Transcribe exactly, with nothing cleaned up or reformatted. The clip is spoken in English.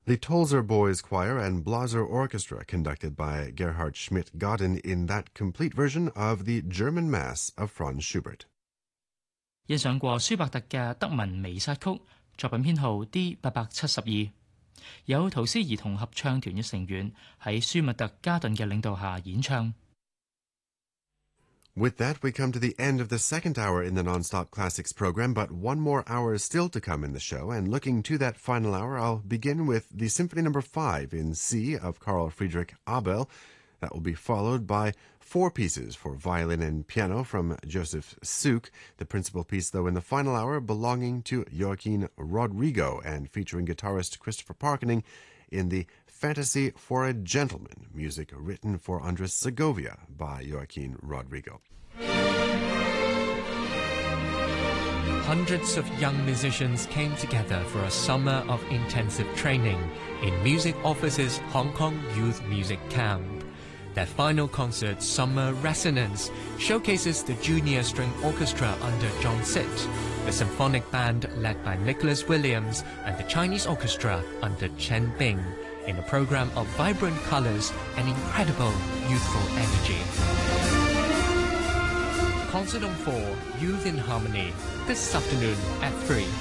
The Tolzer Boys Choir and Blaser Orchestra, conducted by Gerhard Schmidt-Godin in that complete version of the German Mass of Franz Schubert. 欣賞過舒伯特嘅德文彌撒曲，作品編號 D 八百七十二，有陶斯兒童合唱團嘅成員喺舒密特加頓嘅領導下演唱。 With that, we come to the end of the second hour in the Nonstop Classics program, but one more hour is still to come in the show, and looking to that final hour, I'll begin with the Symphony Number five in C of Carl Friedrich Abel. That will be followed by four pieces for violin and piano from Joseph Suk, the principal piece, though, in the final hour belonging to Joaquin Rodrigo and featuring guitarist Christopher Parkening in the Fantasy for a Gentleman, music written for Andres Segovia by Joaquin Rodrigo. Hundreds of young musicians came together for a summer of intensive training in Music Office's Hong Kong Youth Music Camp. Their final concert, Summer Resonance, showcases the Junior String Orchestra under John Sitt, the symphonic band led by Nicholas Williams, and the Chinese orchestra under Chen Bing, in a program of vibrant colors and incredible youthful energy. Concert on four, Youth in Harmony, this afternoon at three.